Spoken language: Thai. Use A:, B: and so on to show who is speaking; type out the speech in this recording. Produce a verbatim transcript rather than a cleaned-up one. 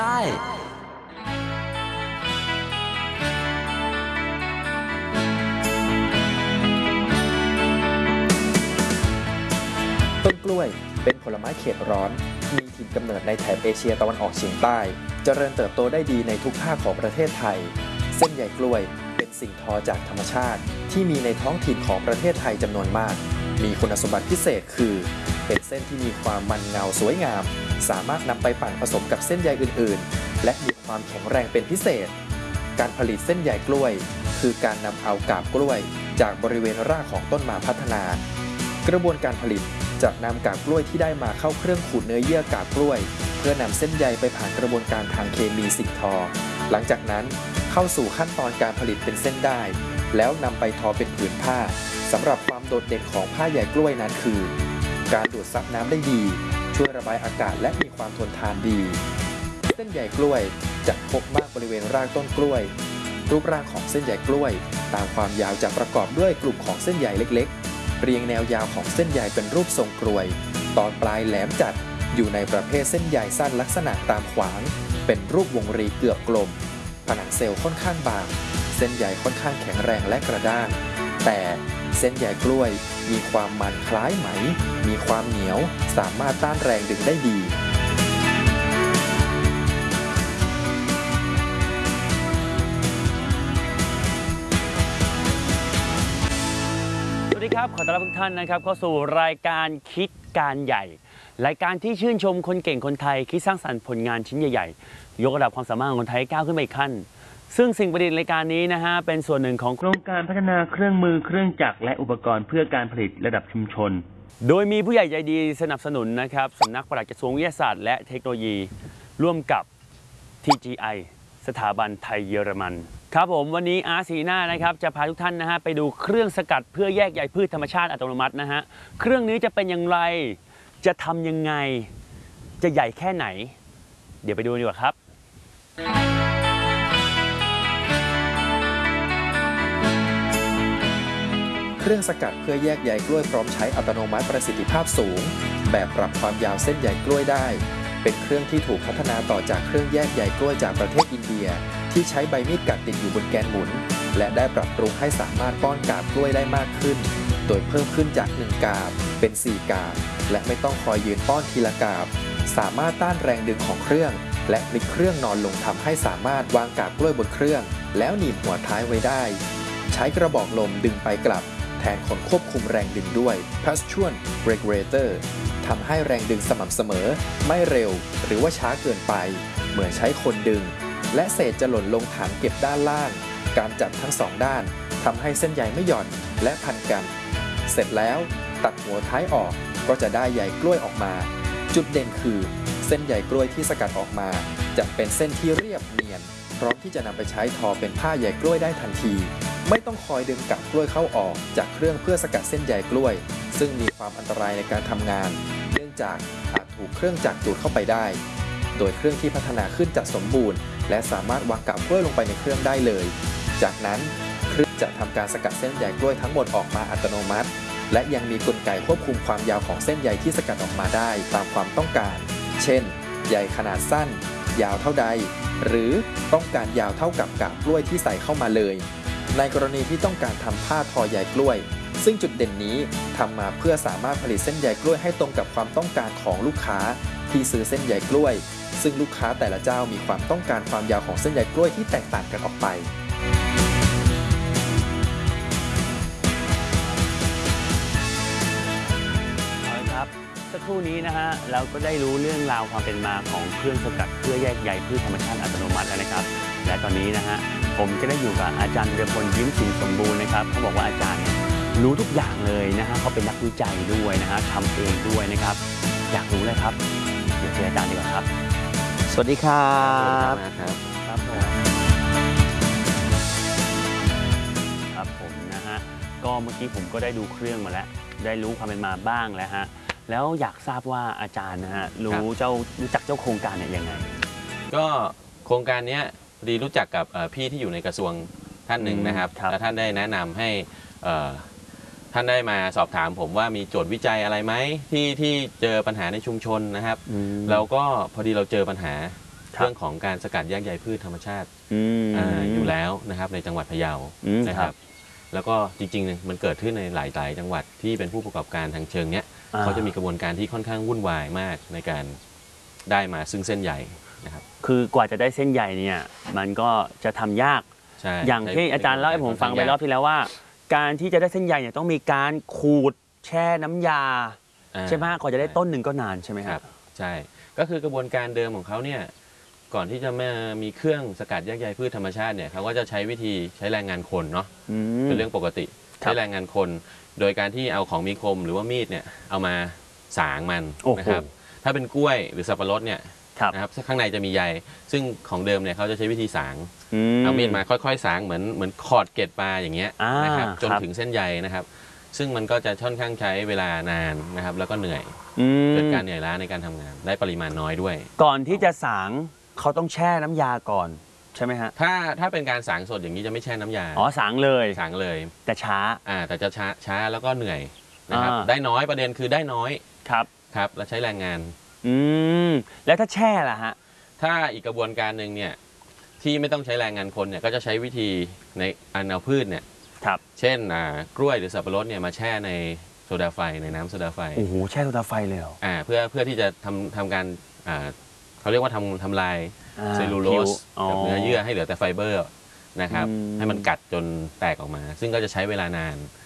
A: ใต้ต้นกล้วยเป็นผลไม้เขตร้อนมีถิ่นกำเนิดในแถบเอเชียตะวันออกเฉียงใต้เจริญเติบโตได้ดีในทุกภาคของประเทศไทยเส้นใยกล้วยเป็นสิ่งทอจากธรรมชาติที่มีในท้องถิ่นของประเทศไทยจำนวนมากมีคุณสมบัติพิเศษคือเป็นเส้นที่มีความมันเงาสวยงามสามารถนำไปปั่นผสมกับเส้นใยอื่นๆและมีความแข็งแรงเป็นพิเศษการผลิตเส้นใยกล้วยคือการนำเอากาบกล้วยจากบริเวณรากของต้นมาพัฒนากระบวนการผลิตจะนำกาบกล้วยที่ได้มาเข้าเครื่องขูดเนื้อเยื่อกาบกล้วยเพื่อนำเส้นใยไปผ่านกระบวนการทางเคมีสิ่งทอหลังจากนั้นเข้าสู่ขั้นตอนการผลิตเป็นเส้นได้แล้วนำไปทอเป็นผืนผ้าสำหรับความโดดเด่นของผ้าใยกล้วยนั้นคือการดูดซับน้ำได้ดีช่วยระบายอากาศและมีความทนทานดีเส้นใยกล้วยจะพบมากบริเวณรากต้นกล้วยรูปร่างของเส้นใยกล้วยตามความยาวจะประกอบด้วยกลุ่มของเส้นใยเล็กๆเรียงแนวยาวของเส้นใยเป็นรูปทรงกลวยตอนปลายแหลมจัดอยู่ในประเภทเส้นใยสั้นลักษณะตามขวางเป็นรูปวงรีเกือบกลมผนังเซลล์ค่อนข้างบางเส้นใยค่อนข้างแข็งแรงและกระด้างแต่เส้นใยกล้วยมีความมันคล้ายไหมมีความเหนียวสามารถต้านแรงดึงได้ดี
B: สวัสดีครับขอต้อนรับทุกท่านนะครับเข้าสู่รายการคิดการใหญ่รายการที่ชื่นชมคนเก่งคนไทยคิดสร้างสรรค์ผลงานชิ้นใหญ่ๆยกระดับความสามารถของคนไทยก้าวขึ้นไปอีกขั้นซึ่งสิ่งประดิษฐ์รายการนี้นะฮะเป็นส่วนหนึ่งของโครงการพัฒนาเครื่องมือเครื่องจักรและอุปกรณ์เพื่อการผลิตระดับชุมชนโดยมีผู้ใหญ่ใจดีสนับสนุนนะครับสำนักปลัดกระทรวงวิทยาศาสตร์และเทคโนโลยีร่วมกับ ที จี ไอ สถาบันไทยเยอรมันครับผมวันนี้อาร์ซีน่านะครับจะพาทุกท่านนะฮะไปดูเครื่องสกัดเพื่อแยกใยพืชธรรมชาติอัตโนมัตินะฮะเครื่องนี้จะเป็นอย่างไรจะทำยังไงจะใหญ่แค่ไหนเดี๋ยวไปดูดีกว่าครับ
A: เครื่องสกัดเพื่อแยกใยกล้วยพร้อมใช้อัตโนมัติประสิทธิภาพสูงแบบปรับความยาวเส้นใยกล้วยได้เป็นเครื่องที่ถูกพัฒนาต่อจากเครื่องแยกใยกล้วยจากประเทศอินเดียที่ใช้ใบมีดกัดติดอยู่บนแกนหมุนและได้ปรับปรุงให้สามารถป้อนกาบกล้วยได้มากขึ้นโดยเพิ่มขึ้นจากหนึ่งกาบเป็นสี่กาบและไม่ต้องคอยยืนป้อนทีละกาบสามารถต้านแรงดึงของเครื่องและพลิกเครื่องนอนลงทำให้สามารถวางกาบกล้วยบนเครื่องแล้วหนีบหัวท้ายไว้ได้ใช้กระบอกลมดึงไปกลับแทนคนควบคุมแรงดึงด้วย Passion Regulator ทำให้แรงดึงสม่ำเสมอไม่เร็วหรือว่าช้าเกินไปเหมือนใช้คนดึงและเศษจะหล่นลงถังเก็บด้านล่างการจับทั้งสองด้านทำให้เส้นใยไม่หย่อนและพันกันเสร็จแล้วตัดหัวท้ายออกก็จะได้ใยกล้วยออกมาจุดเด่นคือเส้นใยกล้วยที่สกัดออกมาจะเป็นเส้นที่เรียบเนียนพร้อมที่จะนำไปใช้ทอเป็นผ้าใยกล้วยได้ทันทีไม่ต้องคอยดึงกาบกล้วยเข้าออกจากเครื่องเพื่อสกัดเส้นใยกล้วยซึ่งมีความอันตรายในการทำงานเนื่องจากอาจถูกเครื่องจักรดูดเข้าไปได้โดยเครื่องที่พัฒนาขึ้นจะสมบูรณ์และสามารถวางกาบกล้วยลงไปในเครื่องได้เลยจากนั้นเครื่องจะทำการสกัดเส้นใยกล้วยทั้งหมดออกมาอัตโนมัติและยังมีกลไกควบคุมความยาวของเส้นใยที่สกัดออกมาได้ตามความต้องการเช่นใยขนาดสั้นยาวเท่าใดหรือต้องการยาวเท่ากับกาบกล้วยที่ใส่เข้ามาเลยในกรณีที่ต้องการทำผ้าทอใยกล้วยซึ่งจุดเด่นนี้ทำมาเพื่อสามารถผลิตเส้นใยกล้วยให้ตรงกับความต้องการของลูกค้าที่ซื้อเส้นใยกล้วยซึ่งลูกค้าแต่ละเจ้ามีความต้องการความยาวของเส้นใยกล้วยที่แตกต่างกันออกไป
B: สักครู่นี้นะฮะเราก็ได้รู้เรื่องราวความเป็นมาของเครื่องสกัดเพื่อแยกใยพืชธรรมชาติอัตโนมัติแล้วนะครับและตอนนี้นะฮะผมก็ได้อยู่กับอาจารย์เรือพลยิ้มสินสมบูรณ์นะครับเขาบอกว่าอาจารย์เนี่ยรู้ทุกอย่างเลยนะฮะเขาเป็นนักวิจัยด้วยนะฮะทำเองด้วยนะครับอยากรู้เลยครับเดี๋ยวเจออาจารย์ดีกว่าครับ
A: สวัสดีครับ
B: ครับครับผมครับผมนะฮะก็เมื่อกี้ผมก็ได้ดูเครื่องมาแล้วได้รู้ความเป็นมาบ้างแล้วฮะแล้วอยากทราบว่าอาจารย์นะฮะรู้เจ้ารู้จักเจ้าโครงการเนี่ยยังไง
C: ก็โครงการนี้ดีรู้จักกับพี่ที่อยู่ในกระทรวงท่านหนึ่งนะครับแล้วท่านได้แนะนำให้ท่านได้มาสอบถามผมว่ามีโจทย์วิจัยอะไรไหมที่ที่เจอปัญหาในชุมชนนะครับแล้วก็พอดีเราเจอปัญหาเรื่องของการสกัดแยกใยพืชธรรมชาติ
B: อืม
C: อ่าอยู่แล้วนะครับในจังหวัดพะเยา
B: อืม
C: นะ
B: ค
C: ค
B: รั
C: รับ บแล้วก็จริงๆมันเกิดขึ้นในหลายๆจังหวัดที่เป็นผู้ประกอบการทางเชิงเนี้ย
B: อ่า
C: เขาจะมีกระบวนการที่ค่อนข้างวุ่นวายมากในการได้มาซึ่งเส้นใยนะครับ
B: คือกว่าจะได้เส้นใยเนี่ยมันก็จะทำยาก
C: ใช่
B: อย่างที่อาจารย์เล่าให้ผมฟังไปรอบที่แล้วว่า การที่จะได้เส้นใยเนี่ยต้องมีการขูดแช่น้ำยา
C: อ่า
B: ใช่ไหมกว่าจะได้ต้นหนึ่งก็นานใช่ไหม
C: ค
B: ค
C: รั
B: รั
C: บบ ใช่ก็คือกระบวนการเดิมของเขาเนี่ยก่อนที่จะมามีเครื่องสกัดแยกใยพืชธรรมชาติเนี่ยเขาก็จะใช้วิธีใช้แรงงานคนเนาะ
B: อืม
C: เป็นเรื่องปกติ
B: ครับ
C: ใช้แรงงานคน โดยการที่เอาของมีคมหรือว่ามีดเนี่ยเอามาสางมัน
B: โอ้โห
C: นะครับถ้าเป็นกล้วยหรือสับปะรดเนี่ย
B: ครับ
C: นะครับข้างในจะมีใยซึ่งของเดิมเนี่ยเขาจะใช้วิธีสาง
B: อื
C: เอามีดมาค่อยๆ สางเหมือนเหมือนขอดเกล็ดปลาอย่างเงี้ย
B: อ่าน
C: นะครับจน
B: ครับ
C: ถึงเส้นใยนะครับ ซึ่งมันก็จะค่อนข้างใช้เวลานานนะครับ แล้วก็เหนื่อย
B: อืม
C: เกิดการเหนื่อยล้าในการทำงาน ได้ปริมาณน้อยด้วย
B: ก่อนที่จะสางเขาต้องแช่น้ำยาก่อนใช่ไหมฮะ
C: ถ้าถ้าเป็นการสางสดอย่างนี้จะไม่แช่น้ำยา
B: อ๋อสางเลย
C: สางเลย
B: แต่ช้า
C: อ่าแต่จะช้าช้าแล้วก็เหนื่อยนะครับ
B: อ่า
C: ได้น้อยประเด็นคือได้น้อย
B: ครับ
C: ครับและใช้แรงงาน
B: อืมแล้วถ้าแช่ล่ะฮะ
C: ถ้าอีกกระบวนการหนึ่งเนี่ยที่ไม่ต้องใช้แรงงานคนเนี่ยก็จะใช้วิธีในอันเอาพืชเนี่ย
B: ครับ
C: เช่นอ่ากล้วยหรือสับปะรดเนี่ยมาแช่ในโซดาไฟในน้ำโซดาไฟ
B: โอ้โหแช่โซดาไฟเลยเหรอ
C: อ่าเพื่อเพื่อที่จะทำทำการอ่าเขาเรียกว่าทำทำลาย
B: อ่า
C: เซลลูโล
B: ผิว
C: สกับเนื้อเยื่อให้เหลือแต่ไฟเบอร์นะครับ
B: อืม
C: ให้มันกัดจนแตกออกมา ซึ่งก็จะใช้เวลานาน